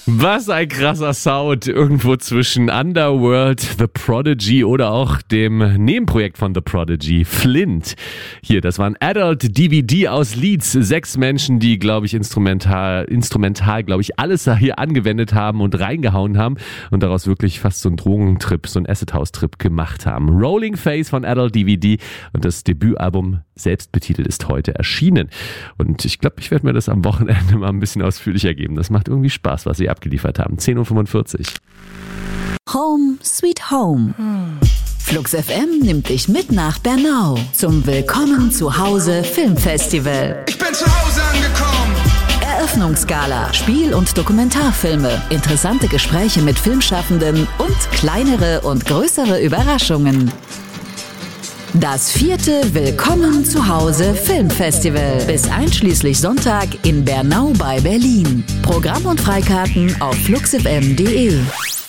Was ein krasser Sound, irgendwo zwischen Underworld, The Prodigy oder auch dem Nebenprojekt von The Prodigy, Flint. Hier, das war ein Adult DVD aus Leeds. 6 Menschen, die, glaube ich, instrumental, glaube ich, alles hier angewendet haben und reingehauen haben und daraus wirklich fast so einen Drogentrip, so einen Acid-House-Trip gemacht haben. Rolling Face von Adult DVD und das Debütalbum selbst betitelt ist heute erschienen. Und ich glaube, ich werde mir das am Wochenende mal ein bisschen ausführlicher geben. Das macht irgendwie Spaß, was sie abgeliefert haben. 10.45 Uhr. Home Sweet Home. Flux FM nimmt dich mit nach Bernau zum Willkommen zu Hause Filmfestival. Ich bin zu Hause angekommen. Eröffnungsgala, Spiel- und Dokumentarfilme, interessante Gespräche mit Filmschaffenden und kleinere und größere Überraschungen. Das 4. Willkommen zu Hause Filmfestival. Bis einschließlich Sonntag in Bernau bei Berlin. Programm und Freikarten auf fluxfm.de.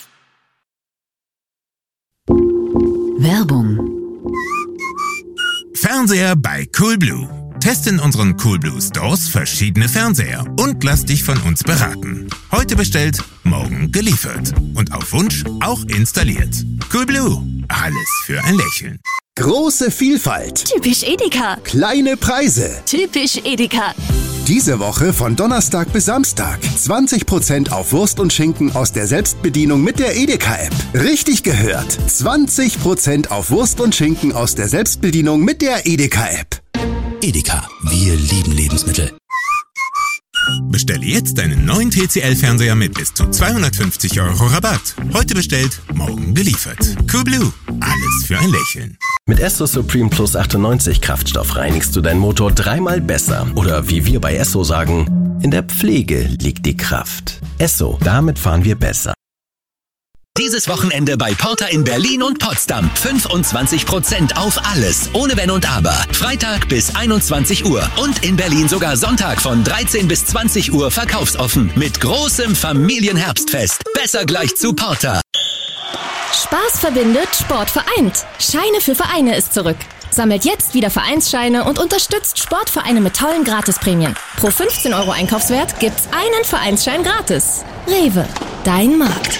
Werbung. Fernseher bei Coolblue. Teste in unseren Coolblue Stores verschiedene Fernseher und lass dich von uns beraten. Heute bestellt, morgen geliefert. Und auf Wunsch auch installiert. Coolblue. Alles für ein Lächeln. Große Vielfalt. Typisch Edeka. Kleine Preise. Typisch Edeka. Diese Woche von Donnerstag bis Samstag. 20% auf Wurst und Schinken aus der Selbstbedienung mit der Edeka-App. Richtig gehört. 20% auf Wurst und Schinken aus der Selbstbedienung mit der Edeka-App. Edeka, wir lieben Lebensmittel. Bestelle jetzt deinen neuen TCL-Fernseher mit bis zu 250 € Rabatt. Heute bestellt, morgen geliefert. Coolblue. Alles für ein Lächeln. Mit Esso Supreme Plus 98 Kraftstoff reinigst du deinen Motor 3-mal besser. Oder wie wir bei Esso sagen, in der Pflege liegt die Kraft. Esso, damit fahren wir besser. Dieses Wochenende bei Porter in Berlin und Potsdam. 25% auf alles, ohne Wenn und Aber. Freitag bis 21 Uhr und in Berlin sogar Sonntag von 13 bis 20 Uhr verkaufsoffen. Mit großem Familienherbstfest. Besser gleich zu Porter. Spaß verbindet, Sport vereint. Scheine für Vereine ist zurück. Sammelt jetzt wieder Vereinsscheine und unterstützt Sportvereine mit tollen Gratisprämien. Pro 15 € Einkaufswert gibt's einen Vereinsschein gratis. Rewe, dein Markt.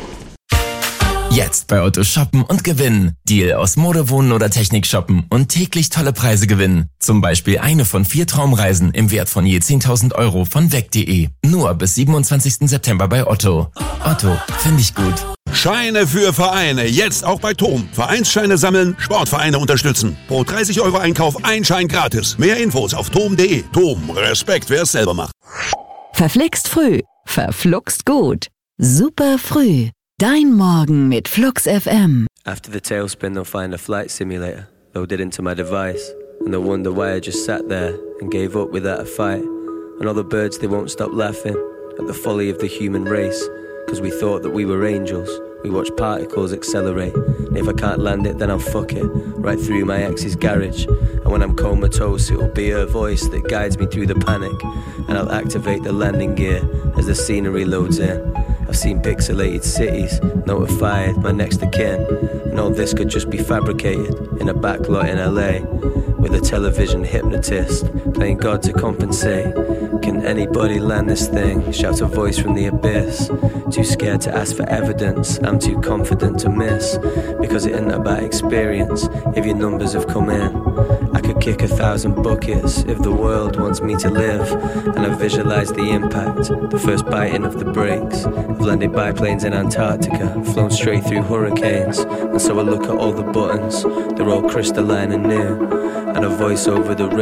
Jetzt bei Otto shoppen und gewinnen. Deal aus Mode, Wohnen oder Technik shoppen und täglich tolle Preise gewinnen. Zum Beispiel eine von 4 Traumreisen im Wert von je 10.000 € von weg.de. Nur bis 27. September bei Otto. Otto, finde ich gut. Scheine für Vereine, jetzt auch bei TOM. Vereinsscheine sammeln, Sportvereine unterstützen. Pro 30 € Einkauf ein Schein gratis. Mehr Infos auf tom.de. TOM, Respekt, wer es selber macht. Verflixt früh, verfluxt gut. Super früh. Dein Morgen mit Flux FM. After the tailspin, they'll find a flight simulator loaded into my device, and they'll wonder why I just sat there and gave up without a fight. And all the birds, they won't stop laughing at the folly of the human race, because we thought that we were angels. We watch particles accelerate, and if I can't land it, then I'll fuck it right through my ex's garage. And when I'm comatose, it'll be her voice that guides me through the panic, and I'll activate the landing gear as the scenery loads in. I've seen pixelated cities, notified my next of kin, and all this could just be fabricated in a backlot in LA, with a television hypnotist playing God to compensate. Can anybody land this thing? Shouts a voice from the abyss. Too scared to ask for evidence, I'm too confident to miss, because it isn't about experience if your numbers have come in. I could kick 1,000 buckets if the world wants me to live, and I visualize the impact, the first biting of the brakes. I've landed biplanes in Antarctica, flown straight through hurricanes, and so I look at all the buttons, they're all crystalline and new, and a voice over the